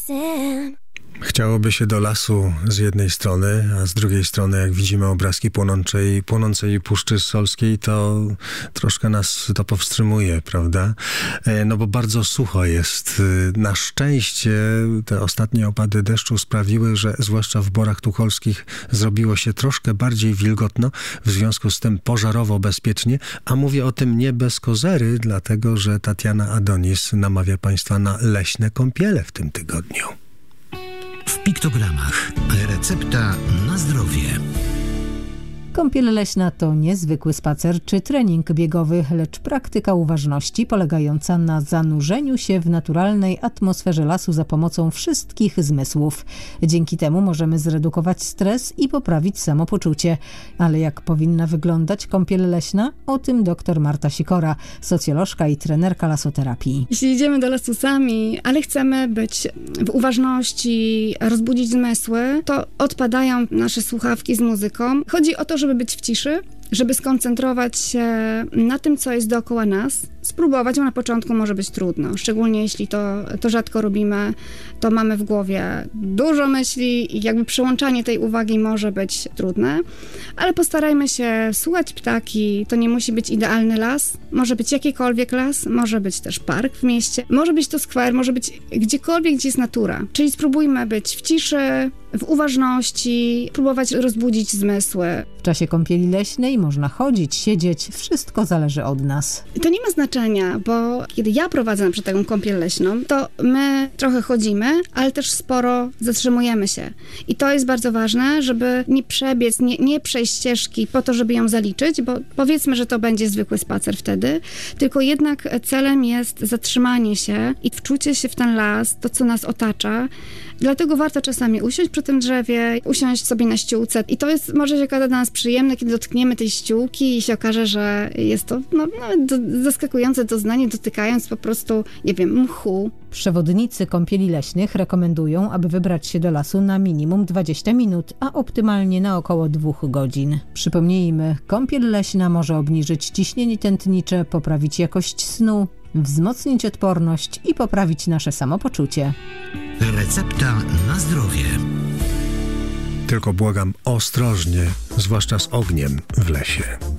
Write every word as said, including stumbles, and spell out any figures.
Chciałoby się do lasu z jednej strony, a z drugiej strony, jak widzimy obrazki płonącej, płonącej Puszczy Solskiej, to troszkę nas to powstrzymuje, prawda? No bo bardzo sucho jest. Na szczęście te ostatnie opady deszczu sprawiły, że zwłaszcza w Borach Tucholskich zrobiło się troszkę bardziej wilgotno, w związku z tym pożarowo bezpiecznie, a mówię o tym nie bez kozery, dlatego że Tatiana Adonis namawia Państwa na leśne kąpiele w tym tygodniu. W piktogramach recepta na zdrowie. Kąpiel leśna to niezwykły spacer czy trening biegowy, lecz praktyka uważności polegająca na zanurzeniu się w naturalnej atmosferze lasu za pomocą wszystkich zmysłów. Dzięki temu możemy zredukować stres i poprawić samopoczucie. Ale jak powinna wyglądać kąpiel leśna? O tym dr Marta Sikora, socjolożka i trenerka lasoterapii. Jeśli idziemy do lasu sami, ale chcemy być w uważności, rozbudzić zmysły, to odpadają nasze słuchawki z muzyką. Chodzi o to, żeby być w ciszy, żeby skoncentrować się na tym, co jest dookoła nas. Spróbować, bo na początku może być trudno, szczególnie jeśli to, to rzadko robimy, to mamy w głowie dużo myśli i jakby przełączanie tej uwagi może być trudne, ale postarajmy się słuchać ptaki. To nie musi być idealny las, może być jakikolwiek las, może być też park w mieście, może być to skwer, może być gdziekolwiek, gdzie jest natura. Czyli spróbujmy być w ciszy, w uważności, próbować rozbudzić zmysły. W czasie kąpieli leśnej można chodzić, siedzieć, wszystko zależy od nas. To nie ma znaczenia, bo kiedy ja prowadzę na przykład taką kąpiel leśną, to my trochę chodzimy, ale też sporo zatrzymujemy się. I to jest bardzo ważne, żeby nie przebiec, nie, nie przejść ścieżki po to, żeby ją zaliczyć, bo powiedzmy, że to będzie zwykły spacer wtedy, tylko jednak celem jest zatrzymanie się i wczucie się w ten las, to co nas otacza. Dlatego warto czasami usiąść przy tym drzewie, usiąść sobie na ściółce i to jest, może się okazać dla nas przyjemne, kiedy dotkniemy tej ściółki i się okaże, że jest to no, nawet do, zaskakujące doznanie, dotykając po prostu, nie wiem, mchu. Przewodnicy kąpieli leśnych rekomendują, aby wybrać się do lasu na minimum dwadzieścia minut, a optymalnie na około dwóch godzin. Przypomnijmy, kąpiel leśna może obniżyć ciśnienie tętnicze, poprawić jakość snu, wzmocnić odporność i poprawić nasze samopoczucie. Recepta na zdrowie. Tylko błagam ostrożnie, zwłaszcza z ogniem w lesie.